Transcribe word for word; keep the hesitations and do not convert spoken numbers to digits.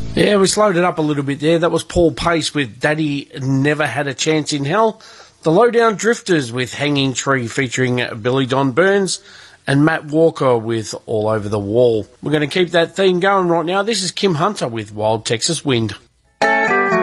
Yeah, we slowed it up a little bit there. That was Paul Pace with Daddy Never Had a Chance in Hell. The Lowdown Drifters with Hanging Tree featuring Billy Don Burns. And Matt Walker with All Over the Wall. We're going to keep that theme going right now. This is Kim Hunter with Wild Texas Wind.